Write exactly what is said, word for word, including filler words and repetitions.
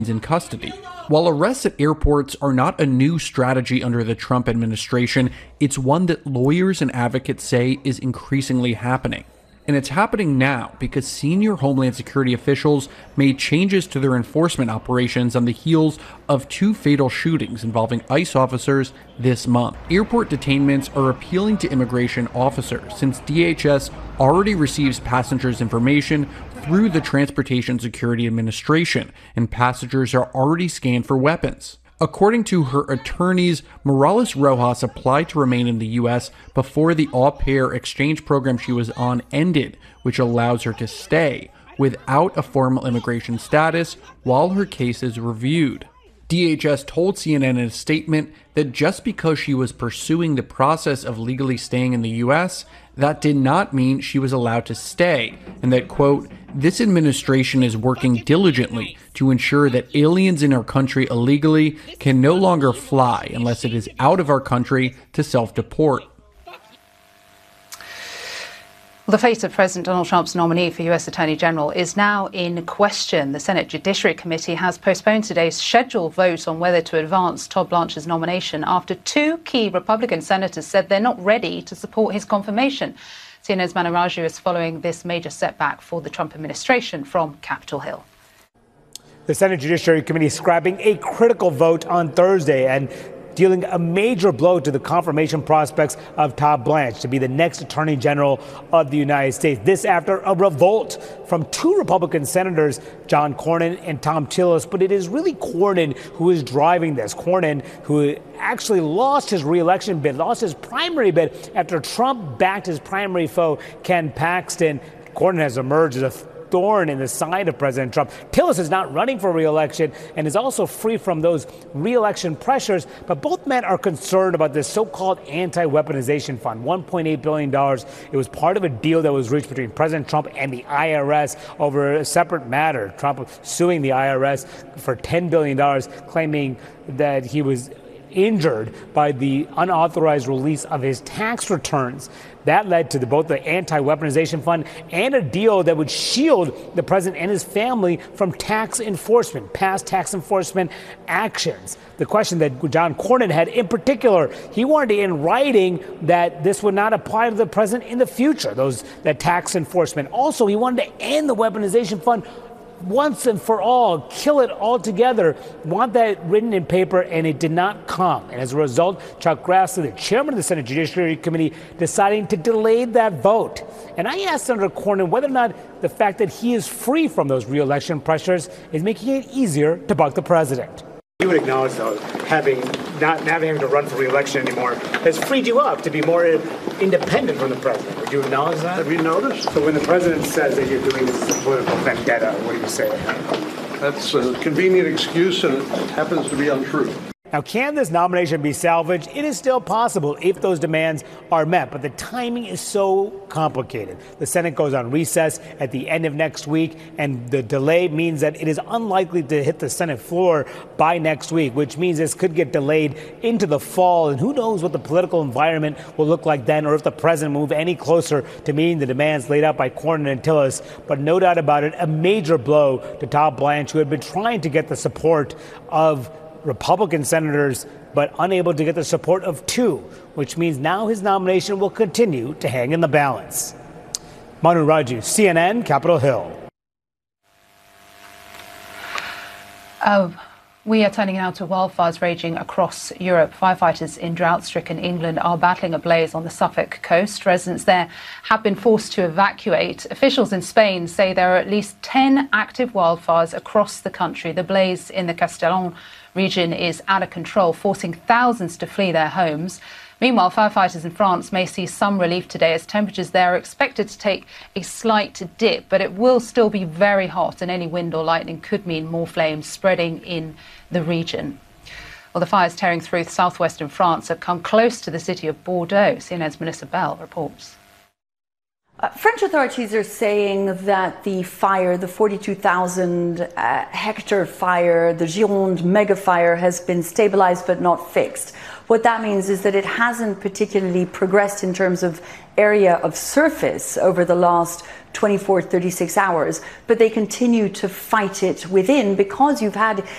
in custody. While arrests at airports are not a new strategy under the Trump administration, it's one that lawyers and advocates say is increasingly happening. And it's happening now because senior Homeland Security officials made changes to their enforcement operations on the heels of two fatal shootings involving ICE officers this month. Airport detainments are appealing to immigration officers since D H S already receives passengers' information through the Transportation Security Administration, and passengers are already scanned for weapons. According to her attorneys, Morales Rojas applied to remain in the U S before the au pair exchange program she was on ended, which allows her to stay without a formal immigration status while her case is reviewed. D H S told C N N in a statement that just because she was pursuing the process of legally staying in the U S, that did not mean she was allowed to stay, and that, quote, this administration is working diligently to ensure that aliens in our country illegally can no longer fly unless it is out of our country to self-deport. The fate of President Donald Trump's nominee for U S Attorney General is now in question. The Senate Judiciary Committee has postponed today's scheduled vote on whether to advance Todd Blanche's nomination after two key Republican senators said they're not ready to support his confirmation. C N N's Manu Raju is following this major setback for the Trump administration from Capitol Hill. The Senate Judiciary Committee is scrapping a critical vote on Thursday and dealing a major blow to the confirmation prospects of Todd Blanche to be the next Attorney General of the United States. This after a revolt from two Republican senators, John Cornyn and Thom Tillis. But it is really Cornyn who is driving this. Cornyn, who actually lost his reelection bid, lost his primary bid after Trump backed his primary foe, Ken Paxton. Cornyn has emerged as a thorn in the side of President Trump. Tillis is not running for re-election and is also free from those re-election pressures, but both men are concerned about this so-called anti-weaponization fund, one point eight billion dollars. It was part of a deal that was reached between President Trump and the I R S over a separate matter. Trump suing the I R S for ten billion dollars, claiming that he was injured by the unauthorized release of his tax returns. That led to the, both the anti-weaponization fund and a deal that would shield the president and his family from tax enforcement, past tax enforcement actions. The question that John Cornyn had in particular, he wanted in writing that this would not apply to the president in the future, those that tax enforcement. Also, he wanted to end the weaponization fund once and for all, kill it altogether, want that written in paper, and it did not come. And as a result, Chuck Grassley, the chairman of the Senate Judiciary Committee, deciding to delay that vote. And I asked Senator Cornyn whether or not the fact that he is free from those re-election pressures is making it easier to buck the president. You would acknowledge, though, having not, not having to run for re-election anymore has freed you up to be more independent from the president. Would you acknowledge that? Have you noticed? So when the president says that you're doing this as a political vendetta, what do you say? That's a convenient excuse, and it happens to be untrue. Now, can this nomination be salvaged? It is still possible if those demands are met, but the timing is so complicated. The Senate goes on recess at the end of next week, and the delay means that it is unlikely to hit the Senate floor by next week, which means this could get delayed into the fall, and who knows what the political environment will look like then, or if the president will move any closer to meeting the demands laid out by Cornyn and Tillis. But no doubt about it, a major blow to Todd Blanche, who had been trying to get the support of Republican senators, but unable to get the support of two, which means now his nomination will continue to hang in the balance. Manu Raju, C N N, Capitol Hill. Oh, we are turning now to wildfires raging across Europe. Firefighters in drought-stricken England are battling a blaze on the Suffolk coast. Residents there have been forced to evacuate. Officials in Spain say there are at least ten active wildfires across the country. The blaze in the Castellón region is out of control, forcing thousands to flee their homes. Meanwhile, firefighters in France may see some relief today as temperatures there are expected to take a slight dip, but it will still be very hot, and any wind or lightning could mean more flames spreading in the region. Well, the fires tearing through southwestern France have come close to the city of Bordeaux. C N N's Melissa Bell reports. Uh, French authorities are saying that the fire, the forty-two thousand uh, hectare fire, the Gironde mega fire, has been stabilized but not fixed. What that means is that it hasn't particularly progressed in terms of area of surface over the last twenty-four, thirty-six hours, but they continue to fight it within because you've had